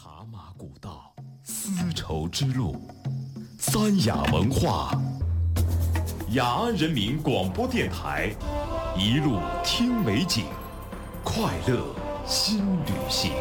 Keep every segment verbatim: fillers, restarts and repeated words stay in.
茶马古道，丝绸之路，三雅文化，雅安人民广播电台，一路听美景，快乐新旅行。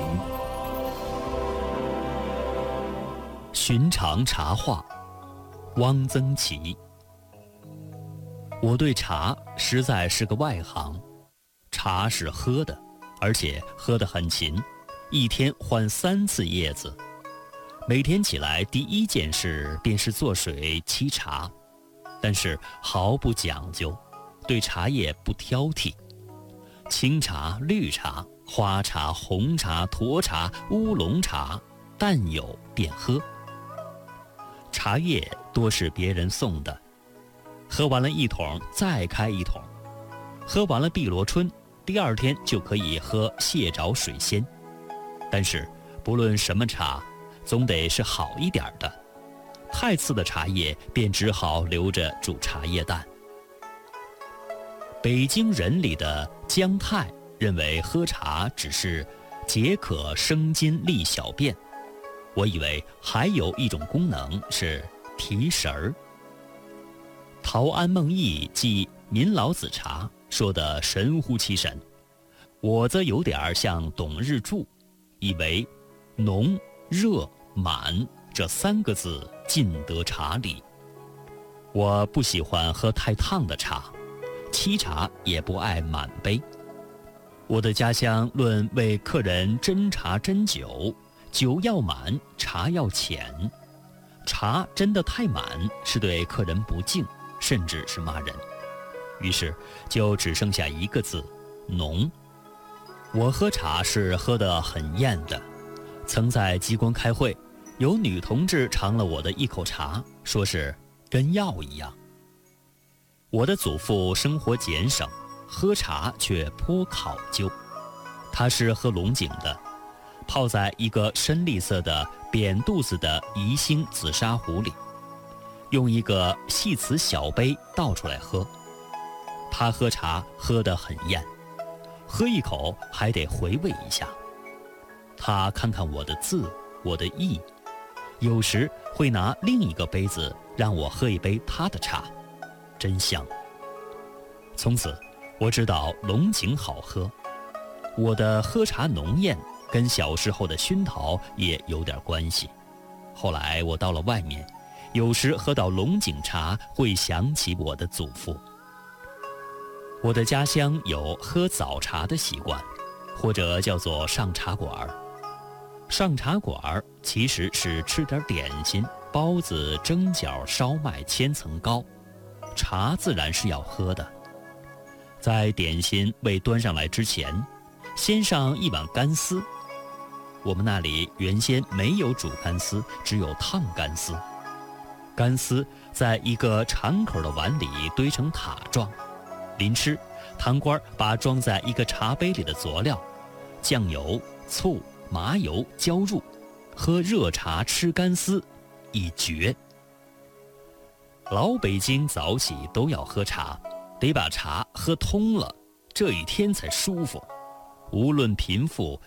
寻常茶话，汪曾祺。我对茶实在是个外行，茶是喝的，而且喝得很勤，一天换三次叶子。每天起来第一件事便是做水沏茶，但是毫不讲究，对茶叶不挑剔。青茶、绿茶、花茶、红茶、沱茶、乌龙茶，但有便喝。茶叶多是别人送的，喝完了一桶再开一桶，喝完了碧螺春，第二天就可以喝蟹爪水仙。但是不论什么茶，总得是好一点的，太次的茶叶便只好留着煮茶叶蛋。北京人里的姜太认为喝茶只是解渴生津利小便，我以为还有一种功能是提神儿。陶庵梦忆记民老子茶说得神乎其神，我则有点像董日柱，以为浓、热、满这三个字尽得茶理。我不喜欢喝太烫的茶，沏茶也不爱满杯。我的家乡论为客人斟茶斟酒，酒要满，茶要浅。茶斟得太满是对客人不敬，甚至是骂人。于是就只剩下一个字，浓。我喝茶是喝得很厌的，曾在机关开会，有女同志尝了我的一口茶，说是跟药一样。我的祖父生活俭省，喝茶却颇考究。他是喝龙井的，泡在一个深绿色的扁肚子的宜兴紫砂壶里，用一个细瓷小杯倒出来喝。他喝茶喝得很厌，喝一口还得回味一下。他看看我的字，我的意，有时会拿另一个杯子让我喝一杯他的茶，真香。从此我知道龙井好喝。我的喝茶浓艳跟小时候的熏陶也有点关系。后来我到了外面，有时喝到龙井茶会想起我的祖父。我的家乡有喝早茶的习惯，或者叫做上茶馆。上茶馆其实是吃点点心，包子、蒸饺、烧麦、千层糕，茶自然是要喝的。在点心未端上来之前，先上一碗干丝。我们那里原先没有煮干丝，只有烫干丝。干丝在一个敞口的碗里堆成塔状，临吃，堂倌把装在一个茶杯里的佐料酱油、醋、麻油浇入，喝热茶吃干丝，一绝。老北京早起都要喝茶，得把茶喝通了，这一天才舒服。无论贫富，